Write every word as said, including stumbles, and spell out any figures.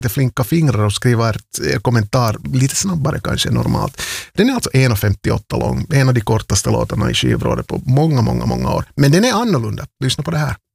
flinka fingrar och skriva ett kommentar lite snabbare kanske än normalt. Den är alltså en femtioåtta lång, en av de kortaste låtarna i skivrådet på många, många, många år. Men den är annorlunda. Lyssna på det här.